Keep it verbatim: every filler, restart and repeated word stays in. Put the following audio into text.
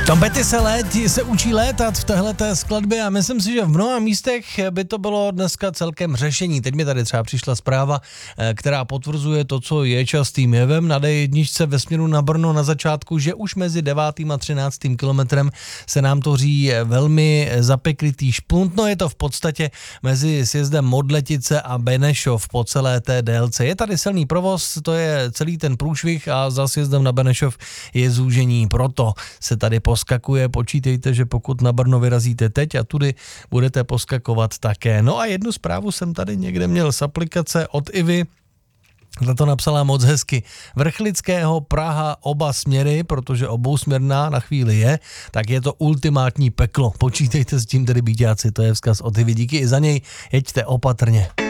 Tom Petty se, lét, se učí létat v téhleté skladbě a myslím si, že v mnoha místech by to bylo dneska celkem řešení. Teď mi tady třeba přišla zpráva, která potvrzuje to, co je častým jevem na dé jedna ve směru na Brno na začátku, že už mezi devátým a třináctým kilometrem se nám tvoří velmi zapeklitý špunt. No je to v podstatě mezi sjezdem Modletice a Benešov po celé té délce. Je tady silný provoz, to je celý ten průšvih a za sjezdem na Benešov je zúžení. Proto se tady poskakuje. Počítejte, že pokud na Brno vyrazíte teď a tudy budete poskakovat také. No a jednu zprávu jsem tady někde měl z aplikace od Ivy. Ta to napsala moc hezky. Vrchlického Praha oba směry, protože obousměrná na chvíli je, tak je to ultimátní peklo. Počítejte s tím tedy, býťáci, to je vzkaz od Ivy. Díky i za něj, jeďte opatrně.